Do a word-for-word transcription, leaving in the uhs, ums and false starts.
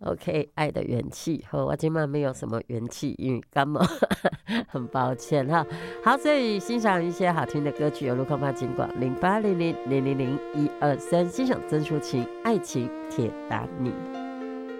OK， 爱的元气。好，我今晚没有什么元气，因为感冒，很抱歉哈。好，所以欣赏一些好听的歌曲，有路况怕警广零八零零零零零一二三，欣赏曾淑琴《爱情铁达尼》。